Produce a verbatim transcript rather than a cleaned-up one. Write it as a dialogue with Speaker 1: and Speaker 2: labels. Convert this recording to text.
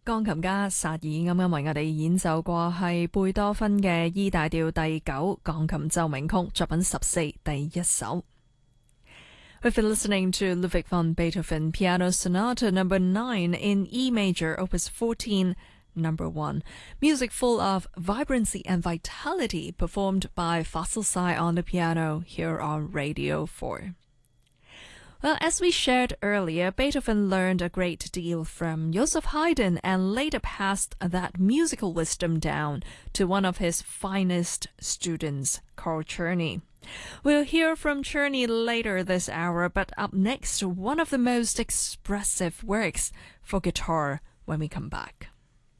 Speaker 1: 鋼琴家薩爾啱啱為我哋演奏過係貝多芬嘅 E 大調第九鋼琴奏鳴曲作品十四第一首。We've been listening to Ludwig van Beethoven Piano Sonata Number Nine in E Major, Opus fourteen, Number One. Music full of vibrancy and vitality, performed by Faisal Say on the piano here on Radio Four. Well, as we shared earlier, Beethoven learned a great deal from Joseph Haydn and later passed that musical wisdom down to one of his finest students, Carl Czerny. We'll hear from Czerny later this hour, but up next, one of the most expressive works for guitar when we come back.